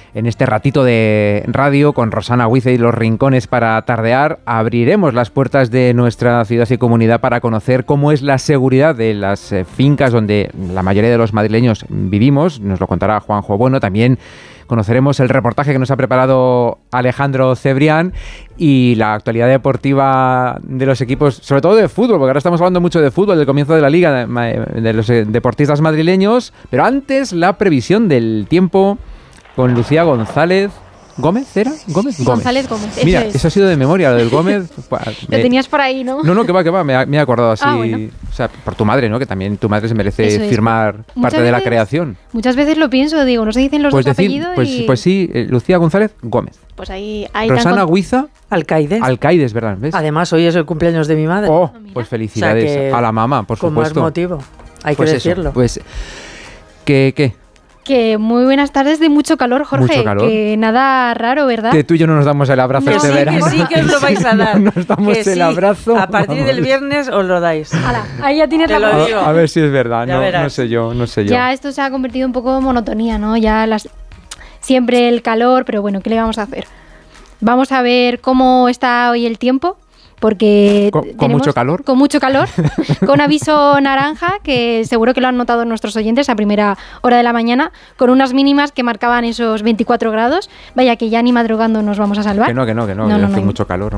En este ratito de radio con Rosana Huize y Los Rincones para Tardear, abriremos las puertas de nuestra ciudad y comunidad para conocer cómo es la seguridad de las fincas donde la mayoría de los madrileños vivimos. Nos lo contará Juanjo Bueno. También conoceremos el reportaje que nos ha preparado Alejandro Cebrián y la actualidad deportiva de los equipos, sobre todo de fútbol, porque ahora estamos hablando mucho de fútbol, del comienzo de la liga, de los deportistas madrileños. Pero antes, la previsión del tiempo con Lucía González. ¿Gómez era? González Gómez. Mira, eso ha sido de memoria, lo del Gómez. Lo tenías por ahí, ¿no? No, que va, me he acordado así. Bueno. O sea, por tu madre, ¿no? Que también tu madre se merece firmar parte de la creación. Muchas veces lo pienso, digo, no se dicen los dos apellidos Pues sí, Lucía González Gómez. Pues ahí Rosana Huiza Alcaides, ¿verdad? ¿Ves? Además, hoy es el cumpleaños de mi madre. Oh, pues felicidades, o sea que, a la mamá, por con supuesto. Con más motivo, hay pues que decirlo. Pues, ¿qué? Que muy buenas tardes de mucho calor, Jorge. Mucho calor. Que nada raro, ¿verdad? Que tú y yo no nos damos el abrazo este verano. Que sí, que os lo vais a dar. No nos damos el abrazo. A partir del viernes os lo dais. Hala, ahí ya tienes la lo digo. A ver si es verdad, Ya no sé yo. Ya esto se ha convertido un poco en monotonía, ¿no? Ya siempre el calor, pero bueno, ¿qué le vamos a hacer? Vamos a ver cómo está hoy el tiempo. Porque ¿Con mucho calor? Con mucho calor, con aviso naranja, que seguro que lo han notado nuestros oyentes a primera hora de la mañana, con unas mínimas que marcaban esos 24 grados. Vaya que ya ni madrugando nos vamos a salvar. Que no, hace mucho calor.